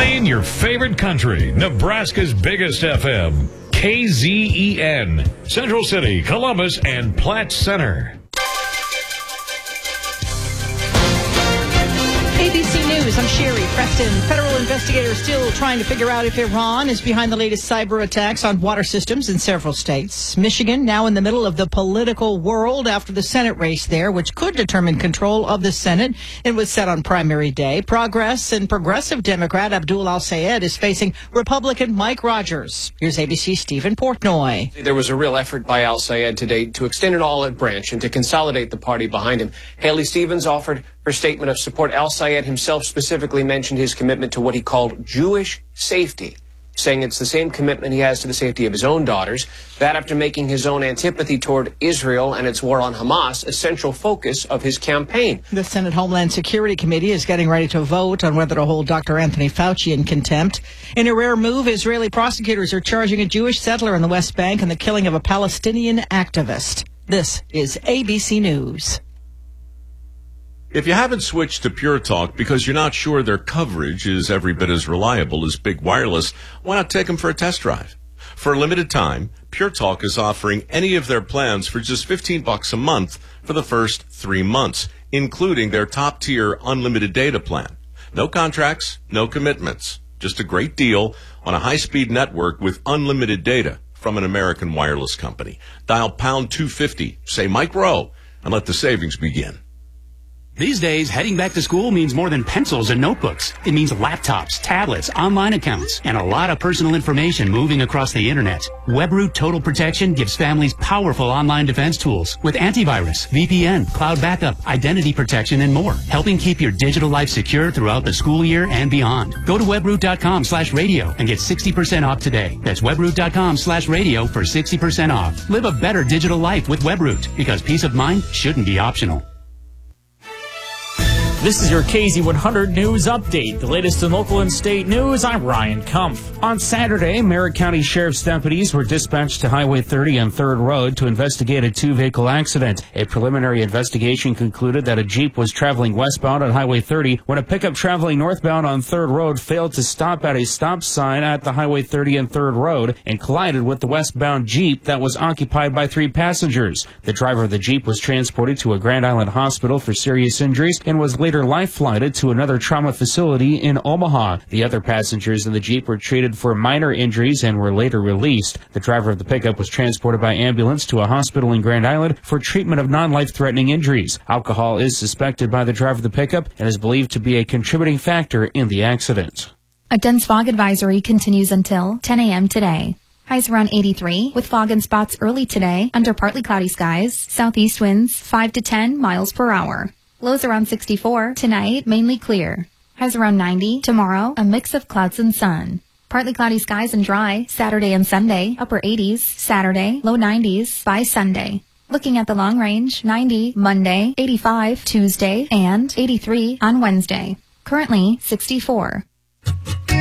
Playing your favorite country, Nebraska's biggest FM, KZEN, Central City, Columbus, and Platte Center. ABC News, I'm Sherry Preston. Federal investigators still trying to figure out if Iran is behind the latest cyber attacks on water systems in several states. Michigan now in the middle of the political world after the Senate race there, which could determine control of the Senate. It was set on primary day. Progress and progressive Democrat Abdul Al-Sayed is facing Republican Mike Rogers. Here's ABC's Stephen Portnoy. There was a real effort by Al-Sayed today to extend an olive branch and to consolidate the party behind him. Haley Stevens offered her statement of support. Al-Sayed himself specifically mentioned his commitment to what he called Jewish safety, saying it's the same commitment he has to the safety of his own daughters. That after making his own antipathy toward Israel and its war on Hamas a central focus of his campaign. The Senate Homeland Security Committee is getting ready to vote on whether to hold Dr. Anthony Fauci in contempt. In a rare move, Israeli prosecutors are charging a Jewish settler in the West Bank in the killing of a Palestinian activist. This is ABC News. If you haven't switched to Pure Talk because you're not sure their coverage is every bit as reliable as Big Wireless, why not take them for a test drive? For a limited time, Pure Talk is offering any of their plans for just $15 a month for the first 3 months, including their top-tier unlimited data plan. No contracts, no commitments. Just a great deal on a high-speed network with unlimited data from an American wireless company. Dial pound 250, say Mike Rowe, and let the savings begin. These days, heading back to school means more than pencils and notebooks. It means laptops, tablets, online accounts, and a lot of personal information moving across the internet. WebRoot Total Protection gives families powerful online defense tools with antivirus, VPN, cloud backup, identity protection, and more, helping keep your digital life secure throughout the school year and beyond. Go to webroot.com/radio and get 60% off today. That's webroot.com/radio for 60% off. Live a better digital life with WebRoot, because peace of mind shouldn't be optional. This is your KZ100 News Update. The latest in local and state news, I'm Ryan Kumpf. On Saturday, Merritt County Sheriff's deputies were dispatched to Highway 30 on 3rd Road to investigate a two-vehicle accident. A preliminary investigation concluded that a Jeep was traveling westbound on Highway 30 when a pickup traveling northbound on 3rd Road failed to stop at a stop sign at the Highway 30 and 3rd Road and collided with the westbound Jeep that was occupied by 3 passengers. The driver of the Jeep was transported to a Grand Island hospital for serious injuries and was later life-flighted to another trauma facility in Omaha. The other passengers in the Jeep were treated for minor injuries and were later released. The driver of the pickup was transported by ambulance to a hospital in Grand Island for treatment of non-life-threatening injuries. Alcohol is suspected by the driver of the pickup and is believed to be a contributing factor in the accident. A dense fog advisory continues until 10 a.m. today. Highs around 83 with fog in spots early today under partly cloudy skies. Southeast winds 5 to 10 miles per hour. Lows around 64. Tonight, mainly clear. Highs around 90. Tomorrow, a mix of clouds and sun. Partly cloudy skies and dry. Saturday and Sunday, upper 80s. Saturday, low 90s by Sunday. Looking at the long range, 90 Monday, 85 Tuesday, and 83 on Wednesday. Currently, 64.